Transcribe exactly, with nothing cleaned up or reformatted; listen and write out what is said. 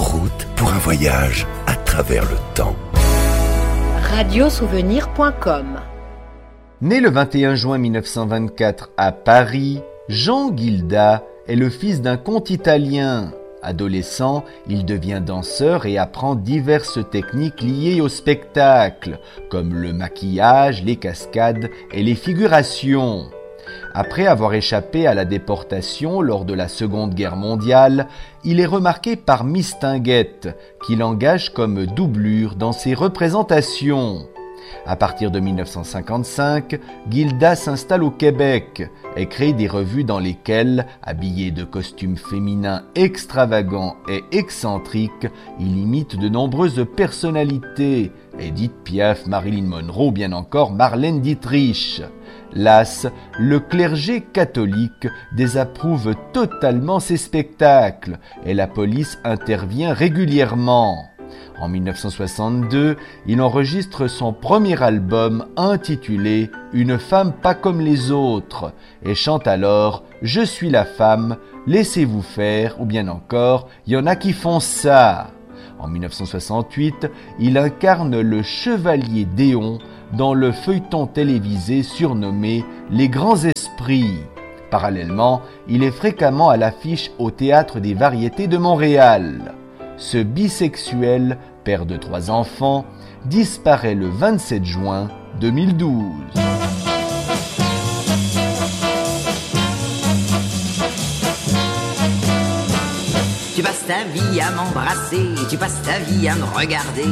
route pour un voyage à travers le temps. radiosouvenir point com. Né le vingt et un juin mille neuf cent vingt-quatre à Paris, Jean Gilda est le fils d'un comte italien. Adolescent, il devient danseur et apprend diverses techniques liées au spectacle, comme le maquillage, les cascades et les figurations. Après avoir échappé à la déportation lors de la Seconde Guerre mondiale, il est remarqué par Mistinguett, qui l'engage comme doublure dans ses représentations. À partir de mille neuf cent cinquante-cinq, Gilda s'installe au Québec et crée des revues dans lesquelles, habillé de costumes féminins extravagants et excentriques, il imite de nombreuses personnalités, Edith Piaf, Marilyn Monroe, bien encore Marlène Dietrich. Las, le clergé catholique désapprouve totalement ces spectacles et la police intervient régulièrement. En mille neuf cent soixante-deux, il enregistre son premier album intitulé « Une femme pas comme les autres » et chante alors « Je suis la femme, laissez-vous faire » ou bien encore « Y en a qui font ça ». En mille neuf cent soixante-huit, il incarne le chevalier Déon dans le feuilleton télévisé surnommé « Les Grands Esprits ». Parallèlement, il est fréquemment à l'affiche au Théâtre des Variétés de Montréal. Ce bisexuel, père de trois enfants, disparaît le vingt-sept juin deux mille douze. Tu passes ta vie à m'embrasser, tu passes ta vie à me regarder.